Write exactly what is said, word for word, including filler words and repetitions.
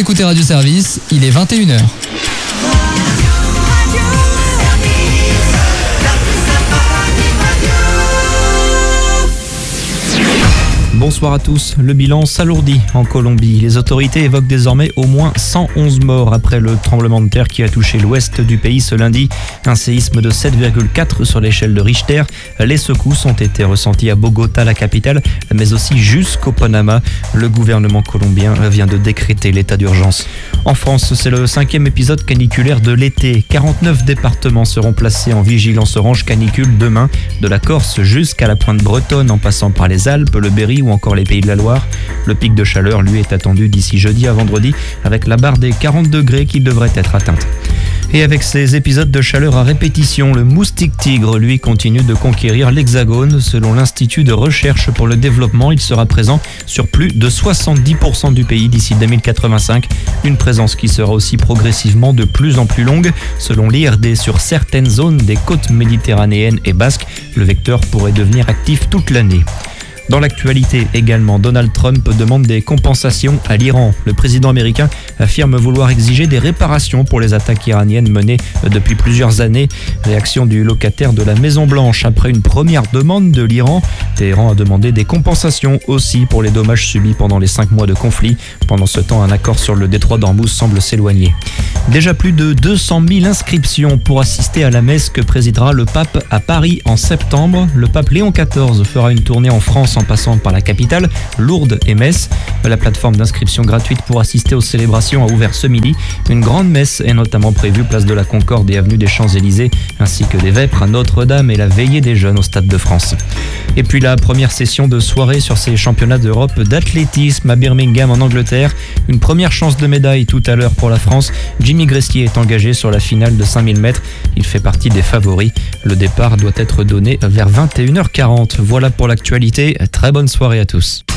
écoutez Radio Service, il est vingt et une heures. Bonsoir à tous. Le bilan s'alourdit en Colombie. Les autorités évoquent désormais au moins cent onze morts après le tremblement de terre qui a touché l'ouest du pays ce lundi. Un séisme de sept virgule quatre sur l'échelle de Richter. Les secousses ont été ressenties à Bogota, la capitale, mais aussi jusqu'au Panama. Le gouvernement colombien vient de décréter l'état d'urgence. En France, c'est le cinquième épisode caniculaire de l'été. quarante-neuf départements seront placés en vigilance orange canicule demain, de la Corse jusqu'à la pointe bretonne en passant par les Alpes, le Berry ou encore les Pays de la Loire. Le pic de chaleur, lui, est attendu d'ici jeudi à vendredi avec la barre des quarante degrés qui devrait être atteinte. Et avec ces épisodes de chaleur à répétition, le moustique tigre, lui, continue de conquérir l'Hexagone. Selon l'Institut de recherche pour le développement, il sera présent sur plus de soixante-dix pour cent du pays d'ici deux mille quatre-vingt-cinq. Une présence qui sera aussi progressivement de plus en plus longue. Selon l'I R D, sur certaines zones des côtes méditerranéennes et basques, le vecteur pourrait devenir actif toute l'année. Dans l'actualité également, Donald Trump demande des compensations à l'Iran. Le président américain affirme vouloir exiger des réparations pour les attaques iraniennes menées depuis plusieurs années. Réaction du locataire de la Maison-Blanche après une première demande de l'Iran. Téhéran a demandé des compensations aussi pour les dommages subis pendant les cinq mois de conflit. Pendant ce temps, un accord sur le détroit d'Ormuz semble s'éloigner. Déjà plus de deux cent mille inscriptions pour assister à la messe que présidera le pape à Paris en septembre. Le pape Léon quatorze fera une tournée en France en passant par la capitale, Lourdes et Metz. La plateforme d'inscription gratuite pour assister aux célébrations a ouvert ce midi. Une grande messe est notamment prévue place de la Concorde et avenue des Champs-Élysées, ainsi que des vêpres à Notre-Dame et la veillée des jeunes au Stade de France. Et puis la première session de soirée sur ces championnats d'Europe d'athlétisme à Birmingham en Angleterre. Une première chance de médaille tout à l'heure pour la France. Jimmy Grestier est engagé sur la finale de cinq mille mètres. Il fait partie des favoris. Le départ doit être donné vers vingt et une heures quarante. Voilà pour l'actualité. Très bonne soirée à tous.